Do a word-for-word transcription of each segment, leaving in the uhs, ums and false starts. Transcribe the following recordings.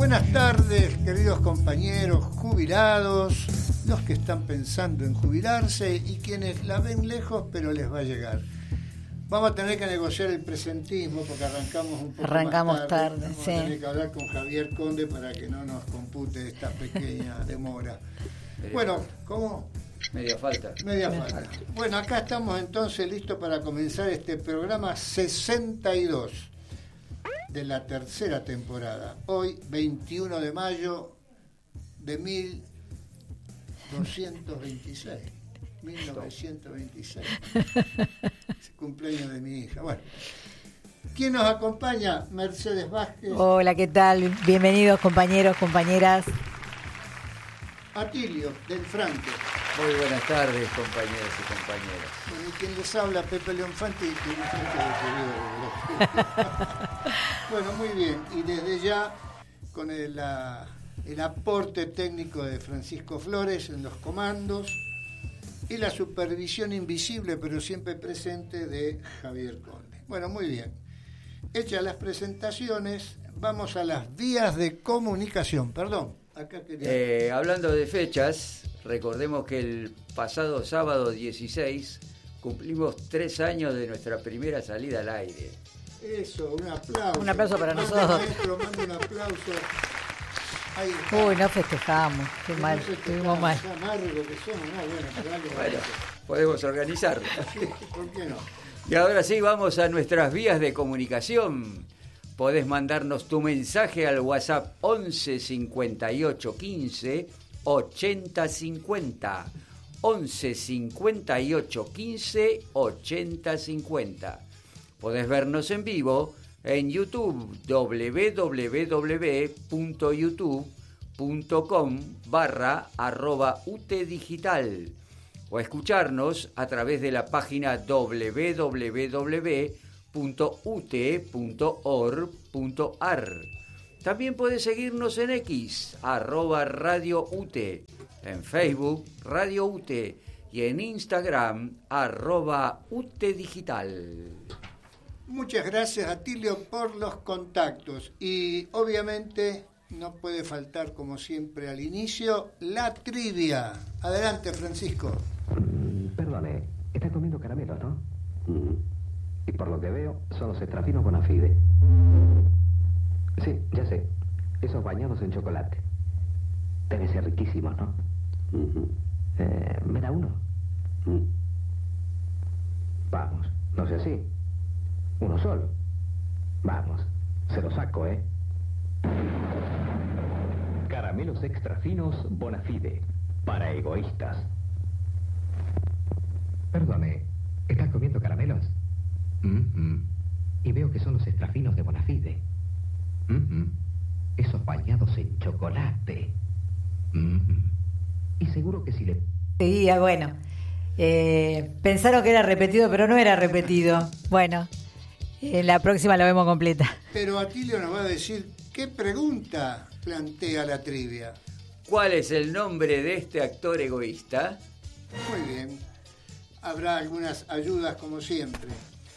Buenas tardes, queridos compañeros jubilados, los que están pensando en jubilarse y quienes la ven lejos pero les va a llegar. Vamos a tener que negociar el presentismo porque arrancamos un poco Arrancamos más tarde. tarde, Vamos sí. a tener que hablar con Javier Conde para que no nos compute esta pequeña demora. Media Bueno, falta. ¿cómo? Media falta. Media falta. Bueno, acá estamos entonces listos para comenzar este programa sesenta y dos de la tercera temporada. Hoy, veintiuno de mayo de mil doscientos veintiséis. mil novecientos veintiséis. Es el cumpleaños de mi hija. Bueno, ¿quién nos acompaña? Mercedes Vázquez. Hola, ¿qué tal? Bienvenidos compañeros, compañeras. Atilio, del Franco. Muy buenas tardes, compañeros y compañeras. Bueno, y quien les habla, Pepe Leonfante, y que de Bueno, muy bien. Y desde ya, con el, la, el aporte técnico de Francisco Flores en los comandos y la supervisión invisible, pero siempre presente, de Javier Conde. Bueno, muy bien. Hechas las presentaciones, vamos a las vías de comunicación. Perdón, acá quería... Eh, hablando de fechas, recordemos que el pasado sábado dieciséis cumplimos tres años de nuestra primera salida al aire. Eso, un aplauso. Un aplauso para Mande, nosotros. Maestro, mande un aplauso. Ahí está. Uy, no festejamos, qué No mal, sé qué estuvimos tal, mal. qué amargo que somos, no, bueno, pero algo Bueno, parece. podemos organizarlo. Sí, ¿por qué no? Y ahora sí, vamos a nuestras vías de comunicación. Podés mandarnos tu mensaje al WhatsApp once cincuenta y ocho quince ochenta cincuenta. once cincuenta y ocho quince ochenta cincuenta. Podés vernos en vivo en YouTube, www.youtube.com barra arroba utdigital, o escucharnos a través de la página www punto u t e punto org punto a r. También podés seguirnos en X, arroba Radio U T E, en Facebook, Radio U T E, y en Instagram, arroba U T E Digital. Muchas gracias, Atilio, por los contactos. Y obviamente no puede faltar, como siempre al inicio, la trivia. Adelante, Francisco. Mm, perdone, está comiendo caramelos, ¿no? Mm. Y por lo que veo, son los estrafinos Bonafide. Sí, ya sé. Esos bañados en chocolate. Deben ser riquísimos, ¿no? Uh-huh. Eh, ¿Me da uno? Uh. Vamos, no sea así. Uno solo. Vamos, se lo saco, ¿eh? Caramelos extra finos Bonafide. Para egoístas. Perdone, ¿estás comiendo caramelos? Mm-hmm. Y veo que son los extrafinos de Bonafide. Mm-hmm. Esos bañados en chocolate. Mm-hmm. Y seguro que si le... Seguía, bueno. Eh, pensaron que era repetido, pero no era repetido. Bueno, en la próxima lo vemos completa. Pero Atilio nos va a decir qué pregunta plantea la trivia. ¿Cuál es el nombre de este actor egoísta? Muy bien. Habrá algunas ayudas como siempre.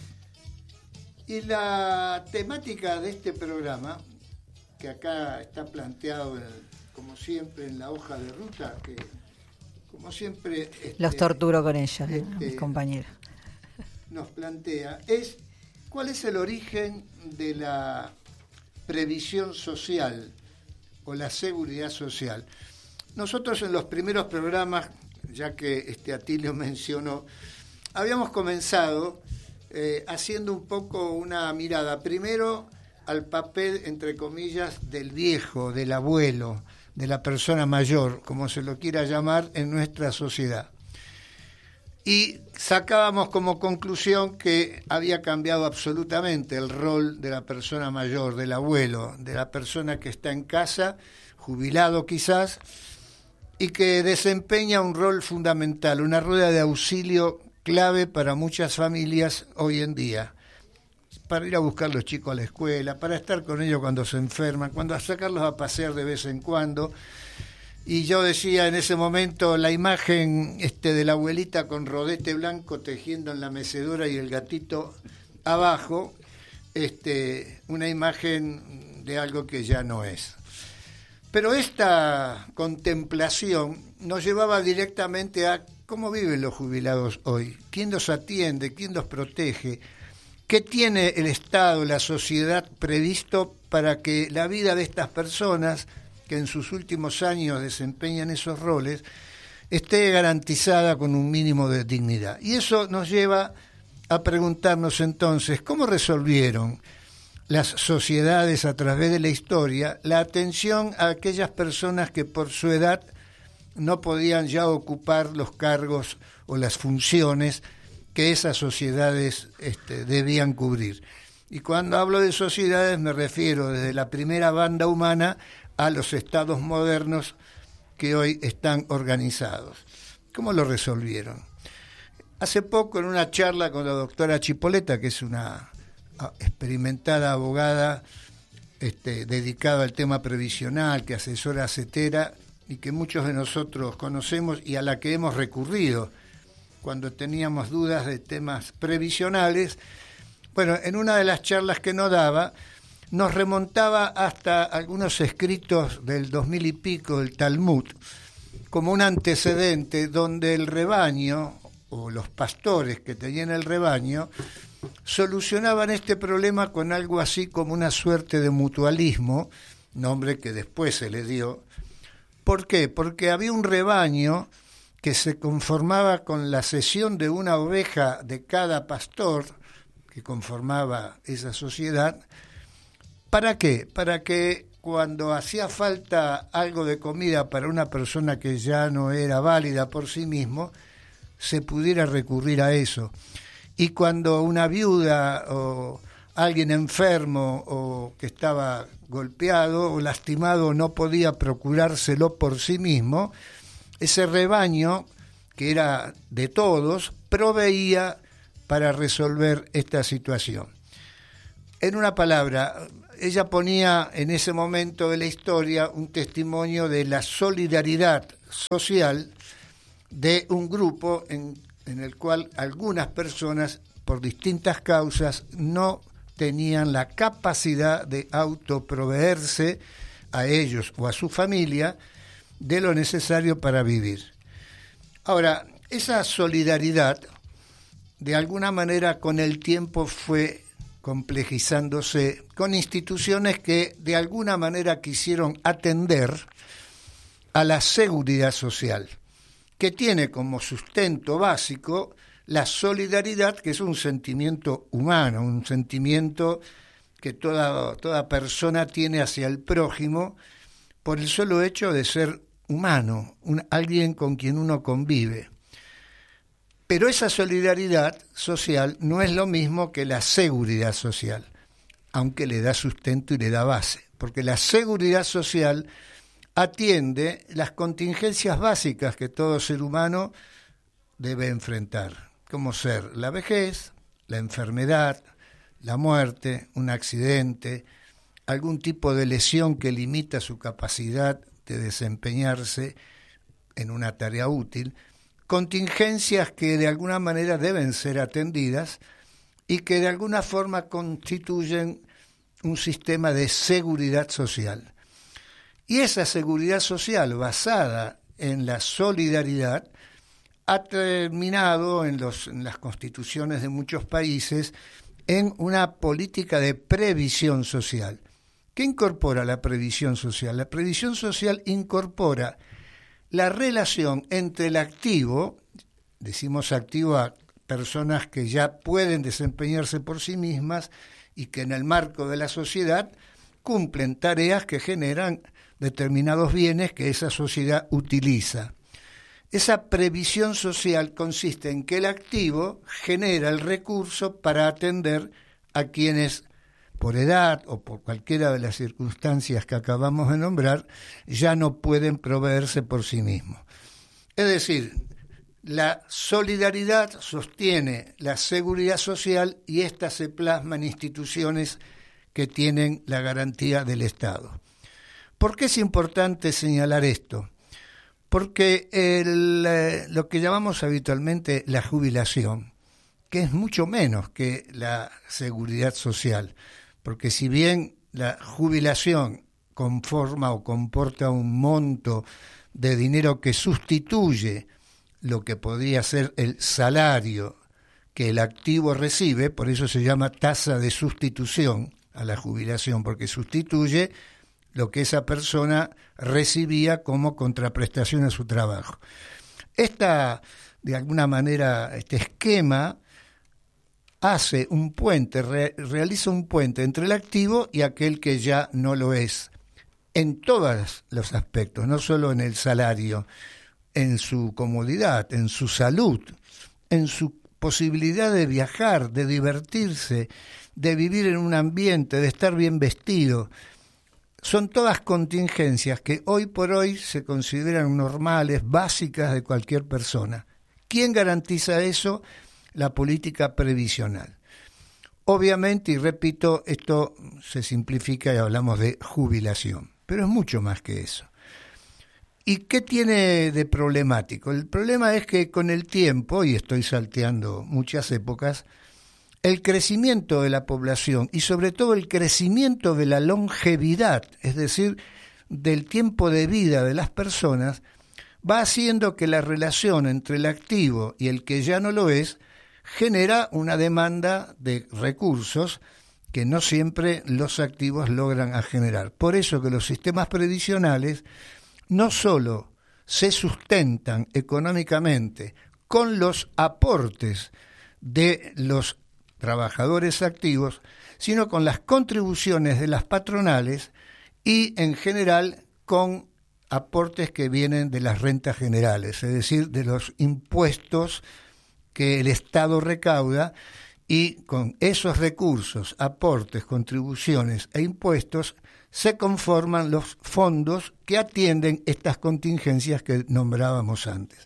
Y la temática de este programa, que acá está planteado, en, como siempre, en la hoja de ruta, que como siempre... Este, Los torturo con ellos, este, ¿no? Mis compañeros. Nos plantea, es cuál es el origen de la previsión social o la seguridad social. Nosotros en los primeros programas, ya que este Atilio mencionó, habíamos comenzado... Eh, haciendo un poco una mirada primero al papel, entre comillas, del viejo, del abuelo, de la persona mayor, como se lo quiera llamar, en nuestra sociedad. Y sacábamos como conclusión que había cambiado absolutamente el rol de la persona mayor, del abuelo, de la persona que está en casa, jubilado quizás, y que desempeña un rol fundamental, una rueda de auxilio clave para muchas familias hoy en día, para ir a buscar a los chicos a la escuela, para estar con ellos cuando se enferman, cuando a sacarlos a pasear de vez en cuando. Y yo decía en ese momento la imagen este, de la abuelita con rodete blanco tejiendo en la mecedora y el gatito abajo, este, una imagen de algo que ya no es. Pero esta contemplación nos llevaba directamente a cómo viven los jubilados hoy, quién los atiende, quién los protege, qué tiene el Estado, la sociedad previsto para que la vida de estas personas que en sus últimos años desempeñan esos roles esté garantizada con un mínimo de dignidad. Y eso nos lleva a preguntarnos entonces, ¿cómo resolvieron las sociedades a través de la historia la atención a aquellas personas que por su edad no podían ya ocupar los cargos o las funciones que esas sociedades este, debían cubrir? Y cuando hablo de sociedades me refiero desde la primera banda humana a los estados modernos que hoy están organizados. ¿Cómo lo resolvieron? Hace poco, en una charla con la doctora Chipoletta, que es una experimentada abogada este, dedicada al tema previsional, que asesora a CETERA y que muchos de nosotros conocemos y a la que hemos recurrido cuando teníamos dudas de temas previsionales, bueno, en una de las charlas que nos daba, nos remontaba hasta algunos escritos del dos mil y pico del Talmud, como un antecedente donde el rebaño, o los pastores que tenían el rebaño, solucionaban este problema con algo así como una suerte de mutualismo, nombre que después se le dio. ¿Por qué? Porque había un rebaño que se conformaba con la cesión de una oveja de cada pastor que conformaba esa sociedad. ¿Para qué? Para que cuando hacía falta algo de comida para una persona que ya no era válida por sí mismo, se pudiera recurrir a eso. Y cuando una viuda o alguien enfermo o que estaba golpeado o lastimado no podía procurárselo por sí mismo, ese rebaño, que era de todos, proveía para resolver esta situación. En una palabra, ella ponía en ese momento de la historia un testimonio de la solidaridad social de un grupo en, en el cual algunas personas, por distintas causas, no tenían la capacidad de autoproveerse a ellos o a su familia de lo necesario para vivir. Ahora, esa solidaridad, de alguna manera, con el tiempo fue complejizándose con instituciones que de alguna manera quisieron atender a la seguridad social, que tiene como sustento básico la solidaridad, que es un sentimiento humano, un sentimiento que toda, toda persona tiene hacia el prójimo por el solo hecho de ser humano, un, alguien con quien uno convive. Pero esa solidaridad social no es lo mismo que la seguridad social, aunque le da sustento y le da base, porque la seguridad social atiende las contingencias básicas que todo ser humano debe enfrentar, como ser la vejez, la enfermedad, la muerte, un accidente, algún tipo de lesión que limita su capacidad de desempeñarse en una tarea útil, contingencias que de alguna manera deben ser atendidas y que de alguna forma constituyen un sistema de seguridad social. Y esa seguridad social basada en la solidaridad ha terminado en, los, en las constituciones de muchos países en una política de previsión social. ¿Qué incorpora la previsión social? La previsión social incorpora la relación entre el activo, decimos activo a personas que ya pueden desempeñarse por sí mismas y que en el marco de la sociedad cumplen tareas que generan determinados bienes que esa sociedad utiliza. Esa previsión social consiste en que el activo genera el recurso para atender a quienes por edad o por cualquiera de las circunstancias que acabamos de nombrar, ya no pueden proveerse por sí mismos. Es decir, la solidaridad sostiene la seguridad social y ésta se plasma en instituciones que tienen la garantía del Estado. ¿Por qué es importante señalar esto? Porque el, eh, lo que llamamos habitualmente la jubilación, que es mucho menos que la seguridad social, porque si bien la jubilación conforma o comporta un monto de dinero que sustituye lo que podría ser el salario que el activo recibe, por eso se llama tasa de sustitución a la jubilación, porque sustituye lo que esa persona recibía como contraprestación a su trabajo. Esta, de alguna manera, este esquema hace un puente, re, realiza un puente entre el activo y aquel que ya no lo es, en todos los aspectos, no solo en el salario, en su comodidad, en su salud, en su posibilidad de viajar, de divertirse, de vivir en un ambiente, de estar bien vestido. Son todas contingencias que hoy por hoy se consideran normales, básicas de cualquier persona. ¿Quién garantiza eso? La política previsional. Obviamente, y repito, esto se simplifica y hablamos de jubilación, pero es mucho más que eso. ¿Y qué tiene de problemático? El problema es que con el tiempo, y estoy salteando muchas épocas, el crecimiento de la población y sobre todo el crecimiento de la longevidad, es decir, del tiempo de vida de las personas, va haciendo que la relación entre el activo y el que ya no lo es genera una demanda de recursos que no siempre los activos logran generar. Por eso que los sistemas previsionales no solo se sustentan económicamente con los aportes de los trabajadores activos, sino con las contribuciones de las patronales y en general con aportes que vienen de las rentas generales, es decir, de los impuestos que el Estado recauda, y con esos recursos, aportes, contribuciones e impuestos se conforman los fondos que atienden estas contingencias que nombrábamos antes.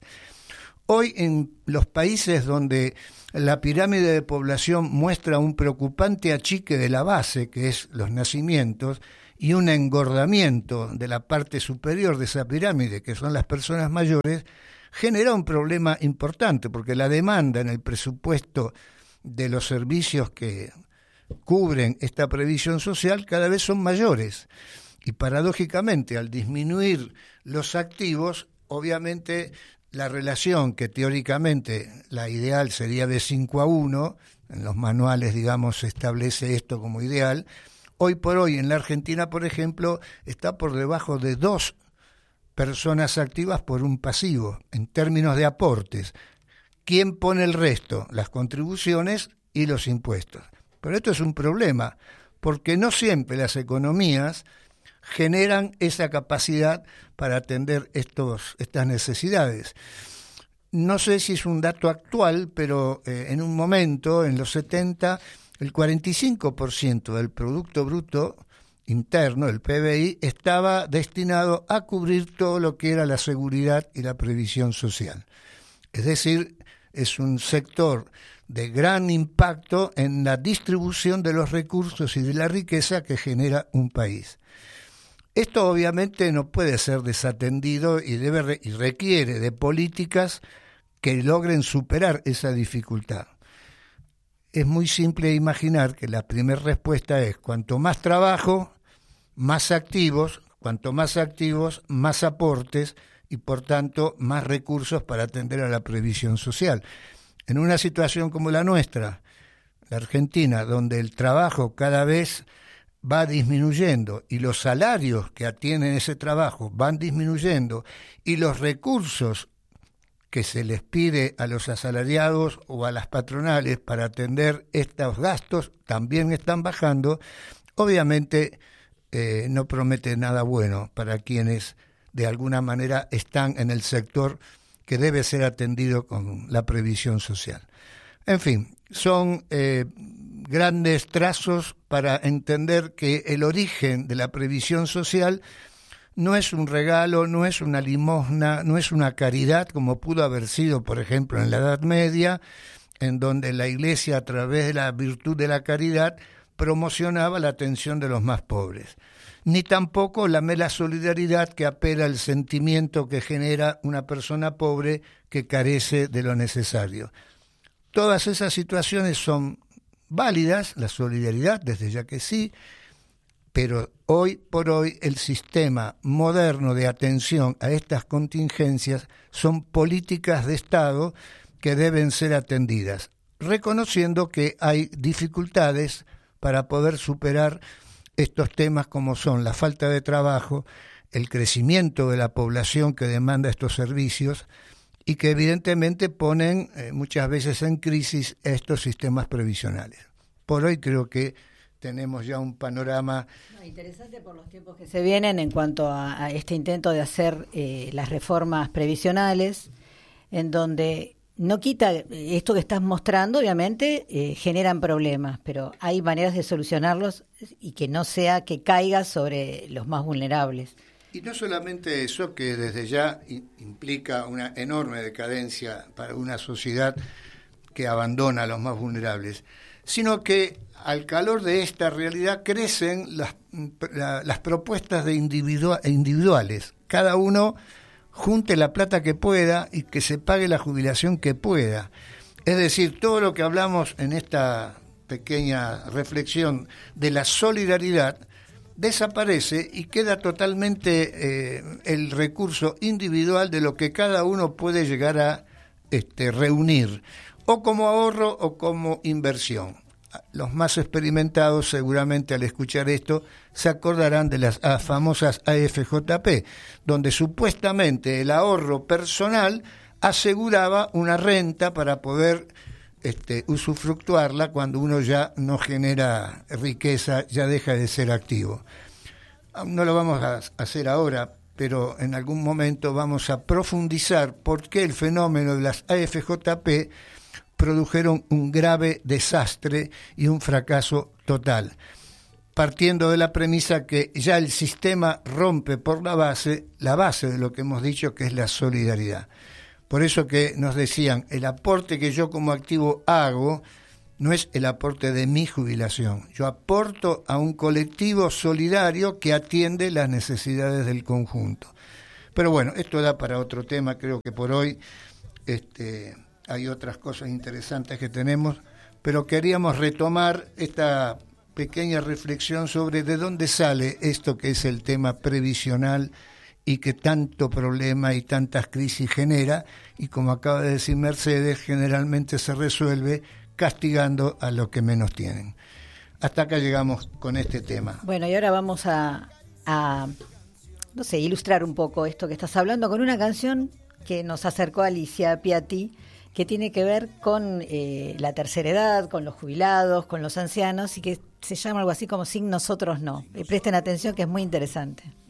Hoy en los países donde la pirámide de población muestra un preocupante achique de la base, que es los nacimientos, y un engordamiento de la parte superior de esa pirámide, que son las personas mayores, genera un problema importante, porque la demanda en el presupuesto de los servicios que cubren esta previsión social cada vez son mayores. Y paradójicamente, al disminuir los activos, obviamente la relación que teóricamente la ideal sería de cinco a uno, en los manuales, digamos, se establece esto como ideal, hoy por hoy en la Argentina, por ejemplo, está por debajo de dos personas activas por un pasivo, en términos de aportes. ¿Quién pone el resto? Las contribuciones y los impuestos. Pero esto es un problema, porque no siempre las economías generan esa capacidad para atender estos, estas necesidades. No sé si es un dato actual, pero eh, en un momento, en los setenta, el cuarenta y cinco por ciento del Producto Bruto Interno, el P B I, estaba destinado a cubrir todo lo que era la seguridad y la previsión social. Es decir, es un sector de gran impacto en la distribución de los recursos y de la riqueza que genera un país. Esto obviamente no puede ser desatendido y, debe, y requiere de políticas que logren superar esa dificultad. Es muy simple imaginar que la primera respuesta es: cuanto más trabajo, más activos, cuanto más activos, más aportes y por tanto más recursos para atender a la previsión social. En una situación como la nuestra, la Argentina, donde el trabajo cada vez va disminuyendo y los salarios que atienden ese trabajo van disminuyendo y los recursos que se les pide a los asalariados o a las patronales para atender estos gastos también están bajando, obviamente eh, no promete nada bueno para quienes de alguna manera están en el sector que debe ser atendido con la previsión social. En fin, son eh, grandes trazos para entender que el origen de la previsión social no es un regalo, no es una limosna, no es una caridad como pudo haber sido, por ejemplo, en la Edad Media, en donde la Iglesia, a través de la virtud de la caridad, promocionaba la atención de los más pobres. Ni tampoco la mera solidaridad que apela al sentimiento que genera una persona pobre que carece de lo necesario. Todas esas situaciones son válidas, la solidaridad, desde ya que sí, pero hoy por hoy el sistema moderno de atención a estas contingencias son políticas de Estado que deben ser atendidas, reconociendo que hay dificultades para poder superar estos temas como son la falta de trabajo, el crecimiento de la población que demanda estos servicios y que evidentemente ponen eh, muchas veces en crisis estos sistemas previsionales. Por hoy creo que tenemos ya un panorama no, interesante por los tiempos que se vienen en cuanto a, a este intento de hacer eh, las reformas previsionales, en donde no quita esto que estás mostrando, obviamente eh, generan problemas, pero hay maneras de solucionarlos y que no sea que caiga sobre los más vulnerables. Y no solamente eso, que desde ya implica una enorme decadencia para una sociedad que abandona a los más vulnerables, sino que al calor de esta realidad crecen las, la, las propuestas de individua, individuales. Cada uno junte la plata que pueda y que se pague la jubilación que pueda. Es decir, todo lo que hablamos en esta pequeña reflexión de la solidaridad desaparece y queda totalmente eh, el recurso individual de lo que cada uno puede llegar a este, reunir, o como ahorro o como inversión. Los más experimentados seguramente al escuchar esto se acordarán de las a, famosas A F J P, donde supuestamente el ahorro personal aseguraba una renta para poder este, usufructuarla cuando uno ya no genera riqueza, ya deja de ser activo. No lo vamos a hacer ahora, pero en algún momento vamos a profundizar por qué el fenómeno de las A F J P produjeron un grave desastre y un fracaso total, partiendo de la premisa que ya el sistema rompe por la base, la base de lo que hemos dicho, que es la solidaridad. Por eso que nos decían, el aporte que yo como activo hago no es el aporte de mi jubilación, yo aporto a un colectivo solidario que atiende las necesidades del conjunto. Pero bueno, esto da para otro tema, creo que por hoy este, hay otras cosas interesantes que tenemos, pero queríamos retomar esta pequeña reflexión sobre de dónde sale esto que es el tema previsional y que tanto problema y tantas crisis genera, y como acaba de decir Mercedes, generalmente se resuelve castigando a los que menos tienen. Hasta acá llegamos con este tema. Bueno, y ahora vamos a, a no sé, ilustrar un poco esto que estás hablando con una canción que nos acercó Alicia Piatti, que tiene que ver con eh, la tercera edad, con los jubilados, con los ancianos, y que se llama algo así como Sin Nosotros No. Y presten atención, que es muy interesante.